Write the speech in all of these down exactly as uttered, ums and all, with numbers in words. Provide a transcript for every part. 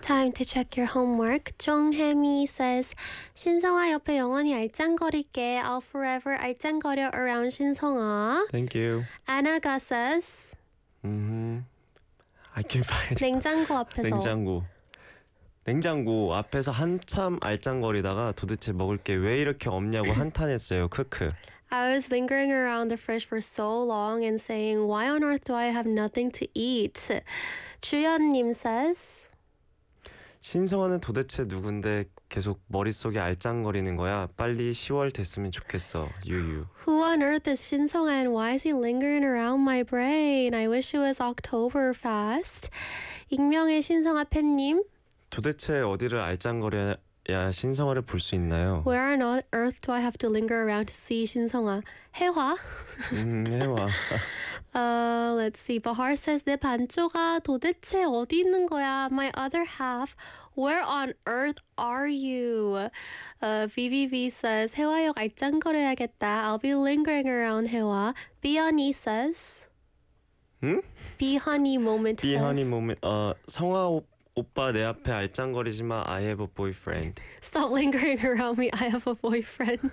Time to check your homework. 정혜미 says, 신성아 옆에 영원히 알짱거릴게. I'll forever 알짱거려 around 신성아. Thank you. Anna가 says, Mm-hmm. I can find it. 냉장고 앞에서. 냉장고. 냉장고 앞에서 한참 알짱거리다가 도대체 먹을 게 왜 이렇게 없냐고 한탄했어요. 크크. I was lingering around the fridge for so long and saying, why on earth do I have nothing to eat? 주연님 says, 신성아는 도대체 누군데 계속 머릿속에 알짱거리는 거야. 빨리 시월 됐으면 좋겠어. 유유. who on earth is 신성아 and why is he lingering around my brain? I wish it was October fast. 익명의 신성아 팬님, 도대체 어디를 알짱거려야 신성아를 볼 수 있나요? where on earth do I have to linger around to see 신성아? 해화? 음, 해와. Uh, let's see. Bahar says, 내 반쪽아 도대체 어디 있는 거야? My other half. Where on earth are you? Uh, V V V says, 해화역 알짱거려야겠다. I'll be lingering around 해화. Bihani says, 응? Bihani moment says, 비하니 모멘. 어, 성아 오, 오빠 내 앞에 알짱거리지 마. I have a boyfriend. stop lingering around me. I have a boyfriend.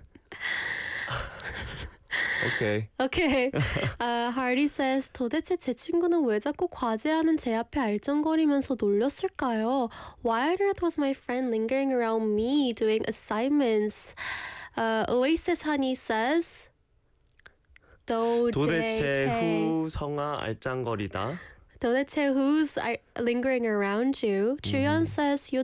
오케이. Okay. Uh, Hardy says, 도대체 제 친구는 왜 자꾸 과제하는 제 앞에 알짱거리면서 놀렸을까요? Why on earth was my friend lingering around me doing assignments? Uh, Oasis Honey says, 도대체, 도대체 후 성아 알짱거리다. 도대체 who's I- lingering around you? 주연 says, 요